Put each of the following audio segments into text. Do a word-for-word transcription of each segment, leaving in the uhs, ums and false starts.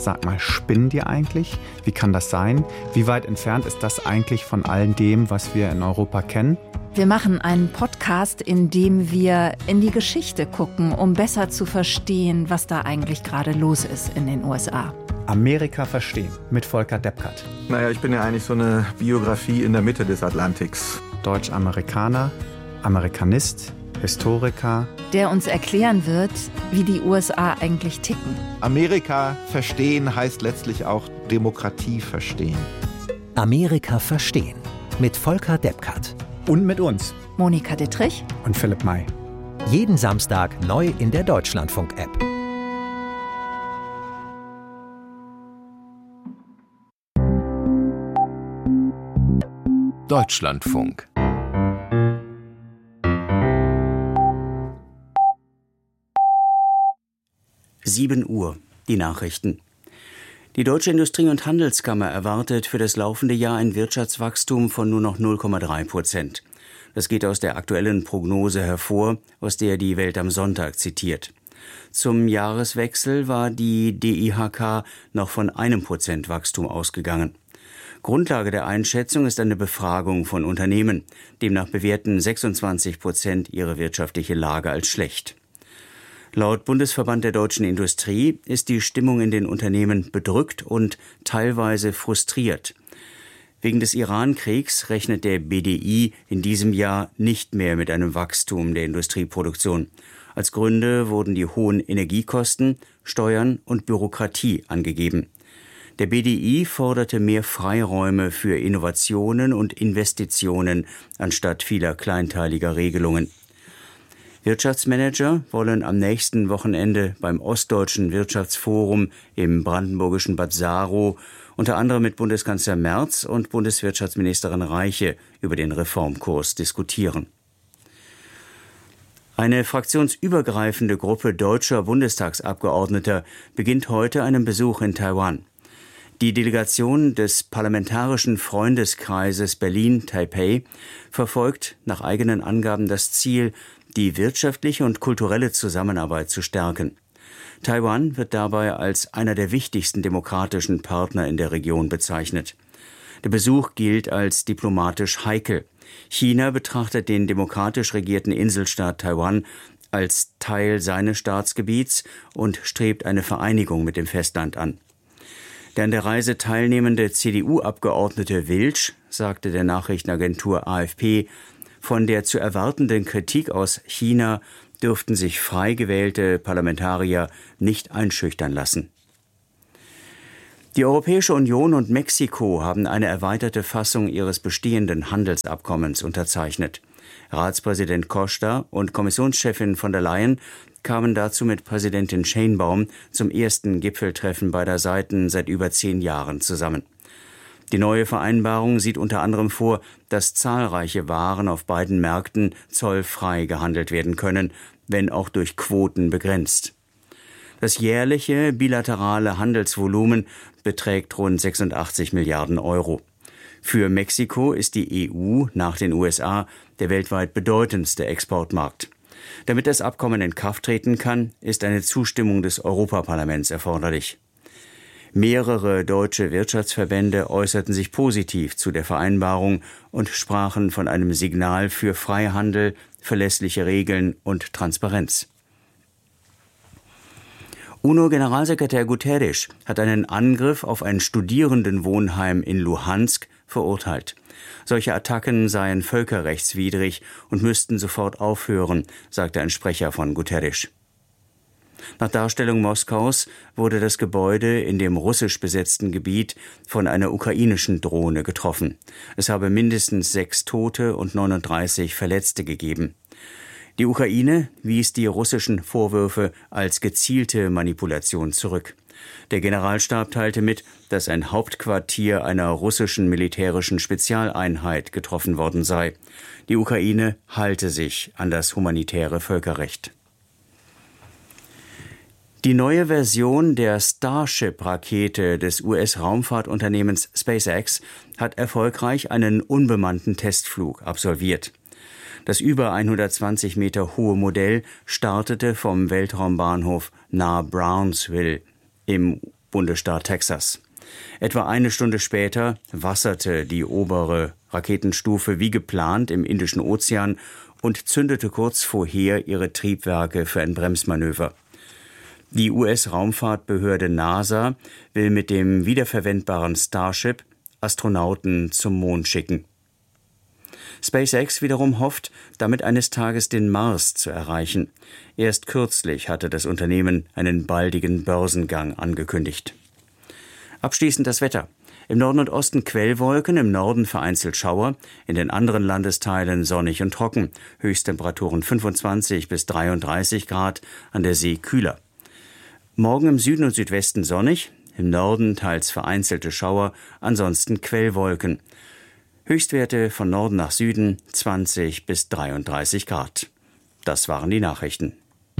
Sag mal, spinnen die eigentlich? Wie kann das sein? Wie weit entfernt ist das eigentlich von all dem, was wir in Europa kennen? Wir machen einen Podcast, in dem wir in die Geschichte gucken, um besser zu verstehen, was da eigentlich gerade los ist in den U S A. Amerika verstehen mit Volker Deppkert. Naja, ich bin ja eigentlich so eine Biografie in der Mitte des Atlantiks. Deutsch-Amerikaner, Amerikanist, Historiker. Der uns erklären wird, wie die U S A eigentlich ticken. Amerika verstehen heißt letztlich auch Demokratie verstehen. Amerika verstehen mit Volker Deppkert. Und mit uns. Monika Dittrich und Philipp May. Jeden Samstag neu in der Deutschlandfunk-App. Deutschlandfunk. sieben Uhr, die Nachrichten. Die Deutsche Industrie- und Handelskammer erwartet für das laufende Jahr ein Wirtschaftswachstum von nur noch null Komma drei Prozent. Das geht aus der aktuellen Prognose hervor, aus der die Welt am Sonntag zitiert. Zum Jahreswechsel war die D I H K noch von einem Prozent Wachstum ausgegangen. Grundlage der Einschätzung ist eine Befragung von Unternehmen. Demnach bewerten sechsundzwanzig Prozent ihre wirtschaftliche Lage als schlecht. Laut Bundesverband der deutschen Industrie ist die Stimmung in den Unternehmen bedrückt und teilweise frustriert. Wegen des Iran-Kriegs rechnet der B D I in diesem Jahr nicht mehr mit einem Wachstum der Industrieproduktion. Als Gründe wurden die hohen Energiekosten, Steuern und Bürokratie angegeben. Der B D I forderte mehr Freiräume für Innovationen und Investitionen anstatt vieler kleinteiliger Regelungen. Wirtschaftsmanager wollen am nächsten Wochenende beim Ostdeutschen Wirtschaftsforum im brandenburgischen Bad Saarow unter anderem mit Bundeskanzler Merz und Bundeswirtschaftsministerin Reiche über den Reformkurs diskutieren. Eine fraktionsübergreifende Gruppe deutscher Bundestagsabgeordneter beginnt heute einen Besuch in Taiwan. Die Delegation des Parlamentarischen Freundeskreises Berlin-Taipei verfolgt nach eigenen Angaben das Ziel, die wirtschaftliche und kulturelle Zusammenarbeit zu stärken. Taiwan wird dabei als einer der wichtigsten demokratischen Partner in der Region bezeichnet. Der Besuch gilt als diplomatisch heikel. China betrachtet den demokratisch regierten Inselstaat Taiwan als Teil seines Staatsgebiets und strebt eine Vereinigung mit dem Festland an. Der an der Reise teilnehmende C D U-Abgeordnete Wilsch sagte der Nachrichtenagentur A F P, von der zu erwartenden Kritik aus China dürften sich frei gewählte Parlamentarier nicht einschüchtern lassen. Die Europäische Union und Mexiko haben eine erweiterte Fassung ihres bestehenden Handelsabkommens unterzeichnet. Ratspräsident Costa und Kommissionschefin von der Leyen kamen dazu mit Präsidentin Sheinbaum zum ersten Gipfeltreffen beider Seiten seit über zehn Jahren zusammen. Die neue Vereinbarung sieht unter anderem vor, dass zahlreiche Waren auf beiden Märkten zollfrei gehandelt werden können, wenn auch durch Quoten begrenzt. Das jährliche bilaterale Handelsvolumen beträgt rund sechsundachtzig Milliarden Euro. Für Mexiko ist die E U nach den U S A der weltweit bedeutendste Exportmarkt. Damit das Abkommen in Kraft treten kann, ist eine Zustimmung des Europaparlaments erforderlich. Mehrere deutsche Wirtschaftsverbände äußerten sich positiv zu der Vereinbarung und sprachen von einem Signal für Freihandel, verlässliche Regeln und Transparenz. UNO-Generalsekretär Guterres hat einen Angriff auf ein Studierendenwohnheim in Luhansk verurteilt. Solche Attacken seien völkerrechtswidrig und müssten sofort aufhören, sagte ein Sprecher von Guterres. Nach Darstellung Moskaus wurde das Gebäude in dem russisch besetzten Gebiet von einer ukrainischen Drohne getroffen. Es habe mindestens sechs Tote und neununddreißig Verletzte gegeben. Die Ukraine wies die russischen Vorwürfe als gezielte Manipulation zurück. Der Generalstab teilte mit, dass ein Hauptquartier einer russischen militärischen Spezialeinheit getroffen worden sei. Die Ukraine halte sich an das humanitäre Völkerrecht. Die neue Version der Starship-Rakete des U S-Raumfahrtunternehmens SpaceX hat erfolgreich einen unbemannten Testflug absolviert. Das über hundertzwanzig Meter hohe Modell startete vom Weltraumbahnhof nahe Brownsville im Bundesstaat Texas. Etwa eine Stunde später wasserte die obere Raketenstufe wie geplant im Indischen Ozean und zündete kurz vorher ihre Triebwerke für ein Bremsmanöver. Die U S-Raumfahrtbehörde NASA will mit dem wiederverwendbaren Starship Astronauten zum Mond schicken. SpaceX wiederum hofft, damit eines Tages den Mars zu erreichen. Erst kürzlich hatte das Unternehmen einen baldigen Börsengang angekündigt. Abschließend das Wetter. Im Norden und Osten Quellwolken, im Norden vereinzelt Schauer, in den anderen Landesteilen sonnig und trocken. Höchsttemperaturen fünfundzwanzig bis dreiunddreißig Grad, an der See kühler. Morgen im Süden und Südwesten sonnig, im Norden teils vereinzelte Schauer, ansonsten Quellwolken. Höchstwerte von Norden nach Süden zwanzig bis dreiunddreißig Grad. Das waren die Nachrichten.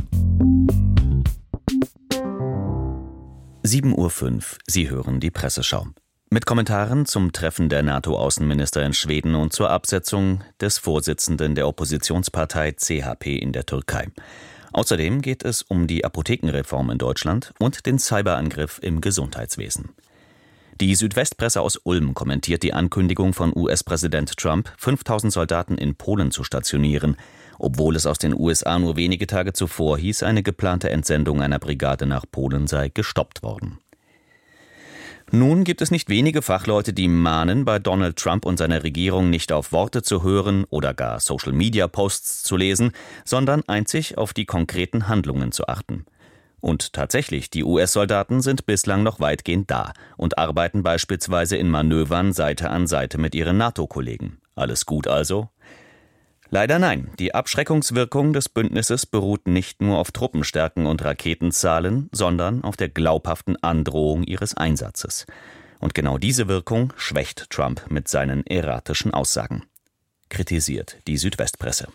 sieben Uhr fünf, Sie hören die Presseschau. Mit Kommentaren zum Treffen der NATO-Außenminister in Schweden und zur Absetzung des Vorsitzenden der Oppositionspartei C H P in der Türkei. Außerdem geht es um die Apothekenreform in Deutschland und den Cyberangriff im Gesundheitswesen. Die Südwestpresse aus Ulm kommentiert die Ankündigung von U S-Präsident Trump, fünftausend Soldaten in Polen zu stationieren, obwohl es aus den U S A nur wenige Tage zuvor hieß, eine geplante Entsendung einer Brigade nach Polen sei gestoppt worden. Nun gibt es nicht wenige Fachleute, die mahnen, bei Donald Trump und seiner Regierung nicht auf Worte zu hören oder gar Social-Media-Posts zu lesen, sondern einzig auf die konkreten Handlungen zu achten. Und tatsächlich, die U S-Soldaten sind bislang noch weitgehend da und arbeiten beispielsweise in Manövern Seite an Seite mit ihren NATO-Kollegen. Alles gut also? Leider nein, die Abschreckungswirkung des Bündnisses beruht nicht nur auf Truppenstärken und Raketenzahlen, sondern auf der glaubhaften Androhung ihres Einsatzes. Und genau diese Wirkung schwächt Trump mit seinen erratischen Aussagen. Kritisiert die Südwestpresse.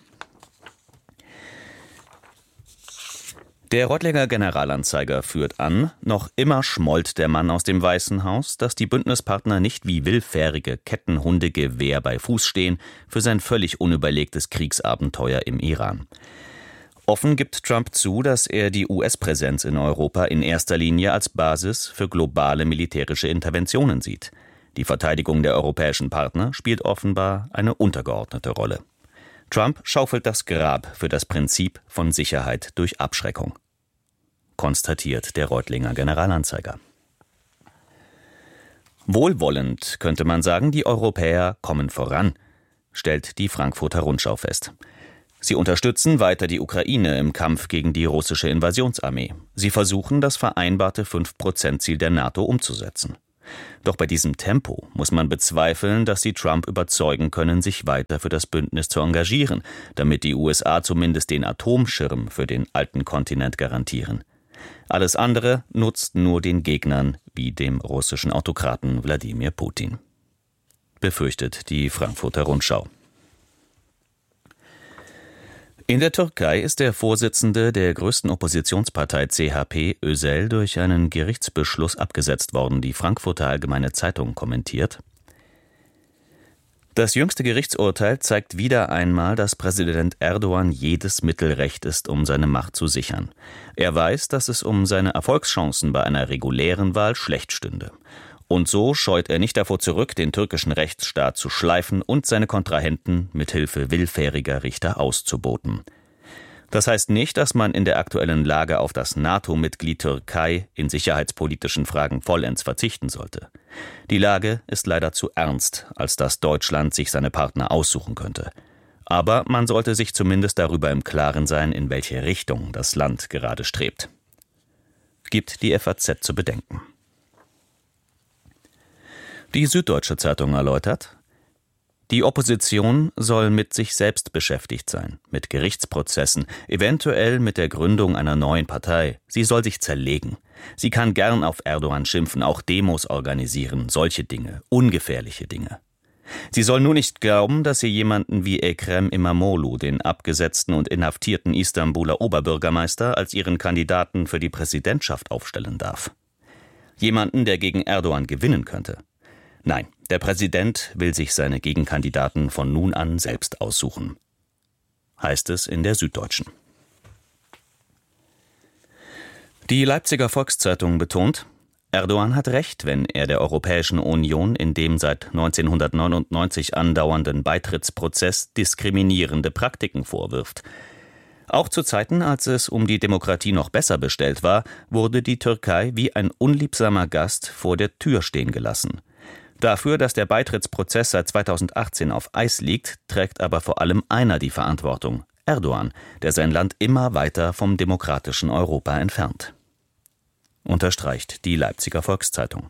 Der Reutlinger Generalanzeiger führt an, noch immer schmollt der Mann aus dem Weißen Haus, dass die Bündnispartner nicht wie willfährige Kettenhunde Gewehr bei Fuß stehen für sein völlig unüberlegtes Kriegsabenteuer im Iran. Offen gibt Trump zu, dass er die U S-Präsenz in Europa in erster Linie als Basis für globale militärische Interventionen sieht. Die Verteidigung der europäischen Partner spielt offenbar eine untergeordnete Rolle. Trump schaufelt das Grab für das Prinzip von Sicherheit durch Abschreckung, konstatiert der Reutlinger Generalanzeiger. Wohlwollend könnte man sagen, die Europäer kommen voran, stellt die Frankfurter Rundschau fest. Sie unterstützen weiter die Ukraine im Kampf gegen die russische Invasionsarmee. Sie versuchen, das vereinbarte fünf Prozent Ziel der NATO umzusetzen. Doch bei diesem Tempo muss man bezweifeln, dass sie Trump überzeugen können, sich weiter für das Bündnis zu engagieren, damit die U S A zumindest den Atomschirm für den alten Kontinent garantieren. Alles andere nutzt nur den Gegnern wie dem russischen Autokraten Wladimir Putin, befürchtet die Frankfurter Rundschau. In der Türkei ist der Vorsitzende der größten Oppositionspartei C H P, Özel, durch einen Gerichtsbeschluss abgesetzt worden, die Frankfurter Allgemeine Zeitung kommentiert. Das jüngste Gerichtsurteil zeigt wieder einmal, dass Präsident Erdogan jedes Mittel recht ist, um seine Macht zu sichern. Er weiß, dass es um seine Erfolgschancen bei einer regulären Wahl schlecht stünde. Und so scheut er nicht davor zurück, den türkischen Rechtsstaat zu schleifen und seine Kontrahenten mithilfe willfähriger Richter auszuboten. Das heißt nicht, dass man in der aktuellen Lage auf das NATO-Mitglied Türkei in sicherheitspolitischen Fragen vollends verzichten sollte. Die Lage ist leider zu ernst, als dass Deutschland sich seine Partner aussuchen könnte. Aber man sollte sich zumindest darüber im Klaren sein, in welche Richtung das Land gerade strebt. Gibt die F A Z zu bedenken. Die Süddeutsche Zeitung erläutert: Die Opposition soll mit sich selbst beschäftigt sein, mit Gerichtsprozessen, eventuell mit der Gründung einer neuen Partei. Sie soll sich zerlegen. Sie kann gern auf Erdogan schimpfen, auch Demos organisieren, solche Dinge, ungefährliche Dinge. Sie soll nur nicht glauben, dass sie jemanden wie Ekrem İmamoğlu, den abgesetzten und inhaftierten Istanbuler Oberbürgermeister, als ihren Kandidaten für die Präsidentschaft aufstellen darf. Jemanden, der gegen Erdogan gewinnen könnte. Nein, der Präsident will sich seine Gegenkandidaten von nun an selbst aussuchen, heißt es in der Süddeutschen. Die Leipziger Volkszeitung betont: Erdogan hat recht, wenn er der Europäischen Union in dem seit neunzehnhundertneunundneunzig andauernden Beitrittsprozess diskriminierende Praktiken vorwirft. Auch zu Zeiten, als es um die Demokratie noch besser bestellt war, wurde die Türkei wie ein unliebsamer Gast vor der Tür stehen gelassen. Dafür, dass der Beitrittsprozess seit zweitausendachtzehn auf Eis liegt, trägt aber vor allem einer die Verantwortung: Erdogan, der sein Land immer weiter vom demokratischen Europa entfernt. Unterstreicht die Leipziger Volkszeitung.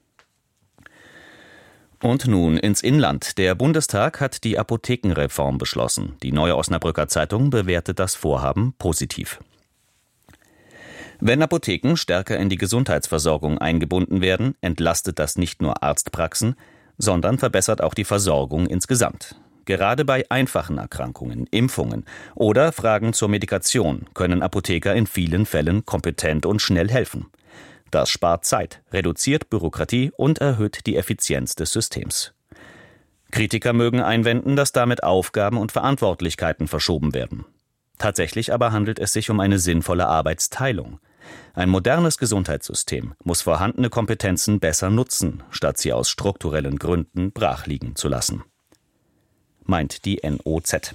Und nun ins Inland. Der Bundestag hat die Apothekenreform beschlossen. Die Neue Osnabrücker Zeitung bewertet das Vorhaben positiv. Wenn Apotheken stärker in die Gesundheitsversorgung eingebunden werden, entlastet das nicht nur Arztpraxen, sondern verbessert auch die Versorgung insgesamt. Gerade bei einfachen Erkrankungen, Impfungen oder Fragen zur Medikation können Apotheker in vielen Fällen kompetent und schnell helfen. Das spart Zeit, reduziert Bürokratie und erhöht die Effizienz des Systems. Kritiker mögen einwenden, dass damit Aufgaben und Verantwortlichkeiten verschoben werden. Tatsächlich aber handelt es sich um eine sinnvolle Arbeitsteilung. Ein modernes Gesundheitssystem muss vorhandene Kompetenzen besser nutzen, statt sie aus strukturellen Gründen brachliegen zu lassen, meint die N O Z.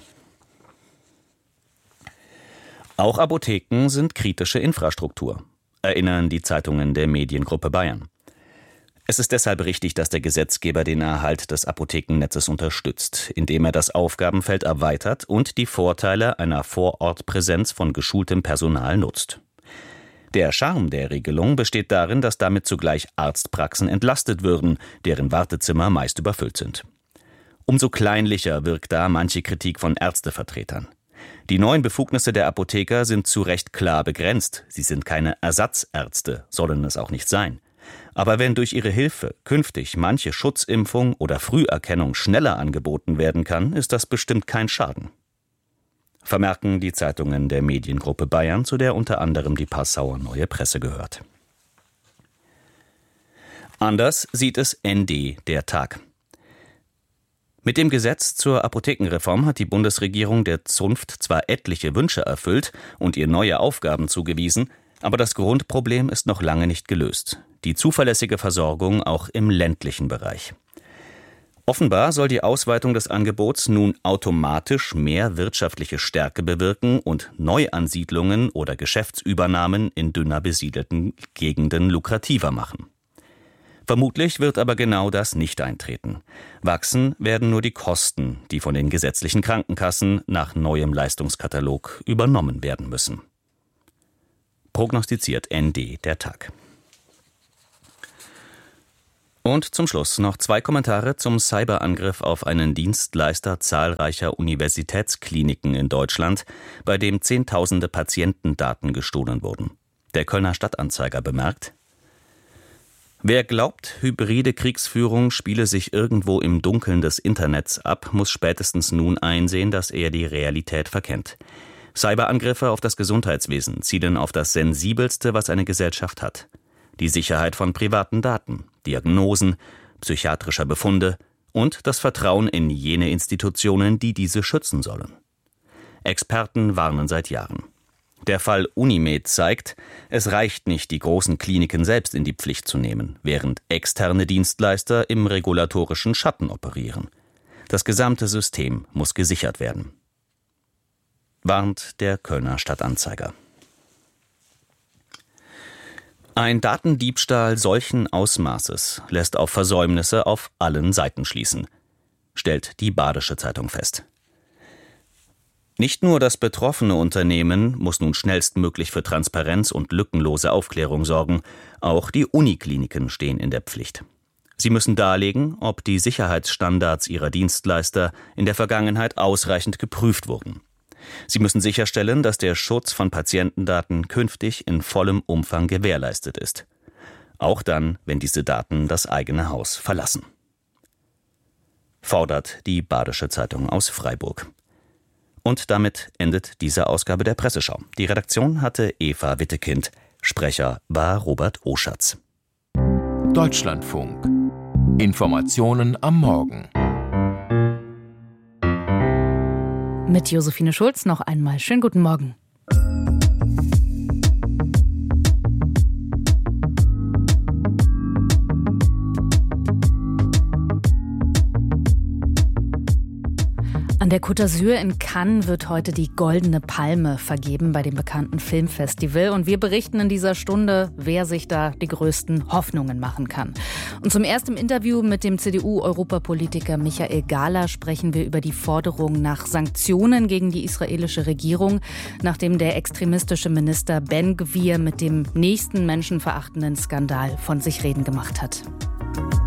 Auch Apotheken sind kritische Infrastruktur, erinnern die Zeitungen der Mediengruppe Bayern. Es ist deshalb richtig, dass der Gesetzgeber den Erhalt des Apothekennetzes unterstützt, indem er das Aufgabenfeld erweitert und die Vorteile einer Vorortpräsenz von geschultem Personal nutzt. Der Charme der Regelung besteht darin, dass damit zugleich Arztpraxen entlastet würden, deren Wartezimmer meist überfüllt sind. Umso kleinlicher wirkt da manche Kritik von Ärztevertretern. Die neuen Befugnisse der Apotheker sind zu Recht klar begrenzt. Sie sind keine Ersatzärzte, sollen es auch nicht sein. Aber wenn durch ihre Hilfe künftig manche Schutzimpfung oder Früherkennung schneller angeboten werden kann, ist das bestimmt kein Schaden. Vermerken die Zeitungen der Mediengruppe Bayern, zu der unter anderem die Passauer Neue Presse gehört. Anders sieht es N D, der Tag. Mit dem Gesetz zur Apothekenreform hat die Bundesregierung der Zunft zwar etliche Wünsche erfüllt und ihr neue Aufgaben zugewiesen, aber das Grundproblem ist noch lange nicht gelöst: die zuverlässige Versorgung auch im ländlichen Bereich. Offenbar soll die Ausweitung des Angebots nun automatisch mehr wirtschaftliche Stärke bewirken und Neuansiedlungen oder Geschäftsübernahmen in dünner besiedelten Gegenden lukrativer machen. Vermutlich wird aber genau das nicht eintreten. Wachsen werden nur die Kosten, die von den gesetzlichen Krankenkassen nach neuem Leistungskatalog übernommen werden müssen. Prognostiziert N D, der Tag. Und zum Schluss noch zwei Kommentare zum Cyberangriff auf einen Dienstleister zahlreicher Universitätskliniken in Deutschland, bei dem Zehntausende Patientendaten gestohlen wurden. Der Kölner Stadtanzeiger bemerkt: Wer glaubt, hybride Kriegsführung spiele sich irgendwo im Dunkeln des Internets ab, muss spätestens nun einsehen, dass er die Realität verkennt. Cyberangriffe auf das Gesundheitswesen zielen auf das Sensibelste, was eine Gesellschaft hat: die Sicherheit von privaten Daten, Diagnosen, psychiatrischer Befunde und das Vertrauen in jene Institutionen, die diese schützen sollen. Experten warnen seit Jahren. Der Fall Unimed zeigt, es reicht nicht, die großen Kliniken selbst in die Pflicht zu nehmen, während externe Dienstleister im regulatorischen Schatten operieren. Das gesamte System muss gesichert werden, warnt der Kölner Stadtanzeiger. Ein Datendiebstahl solchen Ausmaßes lässt auf Versäumnisse auf allen Seiten schließen, stellt die Badische Zeitung fest. Nicht nur das betroffene Unternehmen muss nun schnellstmöglich für Transparenz und lückenlose Aufklärung sorgen, auch die Unikliniken stehen in der Pflicht. Sie müssen darlegen, ob die Sicherheitsstandards ihrer Dienstleister in der Vergangenheit ausreichend geprüft wurden. Sie müssen sicherstellen, dass der Schutz von Patientendaten künftig in vollem Umfang gewährleistet ist. Auch dann, wenn diese Daten das eigene Haus verlassen. Fordert die Badische Zeitung aus Freiburg. Und damit endet diese Ausgabe der Presseschau. Die Redaktion hatte Eva Wittekind. Sprecher war Robert Oschatz. Deutschlandfunk. Informationen am Morgen. Mit Josephine Schulz noch einmal schönen guten Morgen. der Côte d'Azur in Cannes wird heute die Goldene Palme vergeben bei dem bekannten Filmfestival. Und wir berichten in dieser Stunde, wer sich da die größten Hoffnungen machen kann. Und zum ersten Interview mit dem C D U-Europapolitiker Michael Gahler sprechen wir über die Forderung nach Sanktionen gegen die israelische Regierung, nachdem der extremistische Minister Ben Gvir mit dem nächsten menschenverachtenden Skandal von sich reden gemacht hat.